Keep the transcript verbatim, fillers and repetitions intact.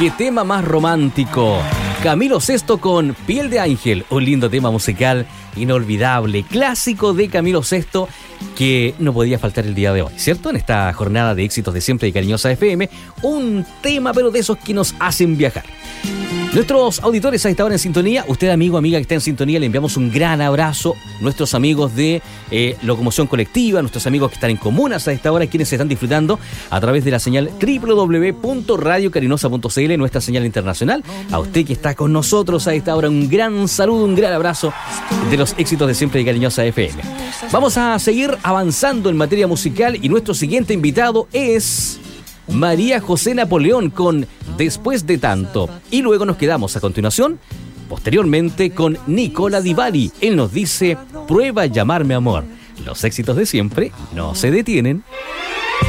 ¡Qué tema más romántico! Camilo Sesto con Piel de Ángel, un lindo tema musical inolvidable, clásico de Camilo Sesto, que no podía faltar el día de hoy, ¿cierto? En esta jornada de éxitos de Siempre y Cariñosa F M, un tema pero de esos que nos hacen viajar. Nuestros auditores a esta hora en sintonía, usted amigo, amiga que está en sintonía, le enviamos un gran abrazo. Nuestros amigos de eh, Locomoción Colectiva, nuestros amigos que están en comunas a esta hora, quienes se están disfrutando a través de la señal doble u doble u doble u punto radio carinosa punto c l, nuestra señal internacional. A usted que está con nosotros a esta hora, un gran saludo, un gran abrazo de los éxitos de Siempre y Cariñosa F M. Vamos a seguir avanzando en materia musical y nuestro siguiente invitado es María José Napoleón con Después de Tanto. Y luego nos quedamos a continuación, posteriormente, con Nicola Di Bari. Él nos dice: prueba a llamarme amor. Los éxitos de siempre no se detienen.